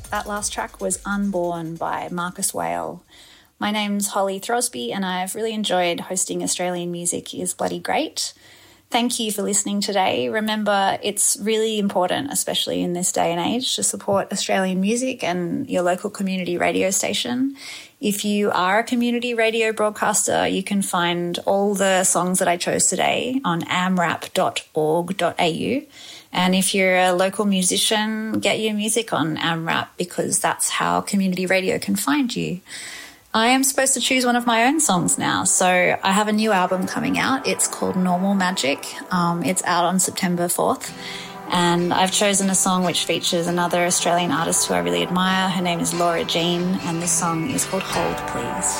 That last track was Unborn by Marcus Whale. My name's Holly Throsby and I've really enjoyed hosting Australian Music is Bloody Great. Thank you for listening today. Remember, it's really important, especially in this day and age, to support Australian music and your local community radio station. If you are a community radio broadcaster, you can find all the songs that I chose today on amrap.org.au. And if you're a local musician, get your music on AmRap because that's how community radio can find you. I am supposed to choose one of my own songs now, so I have a new album coming out. It's called Normal Magic. It's out on September 4th, and I've chosen a song which features another Australian artist who I really admire. Her name is Laura Jean, and this song is called Hold Please.